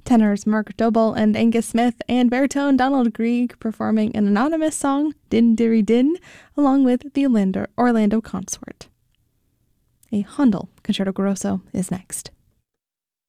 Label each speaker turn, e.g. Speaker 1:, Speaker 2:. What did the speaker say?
Speaker 1: Tenors Mark Doble and Angus Smith, and baritone Donald Grieg performing an anonymous song, Din Diri Din, along with the Orlando Consort. A Handel Concerto Grosso is next.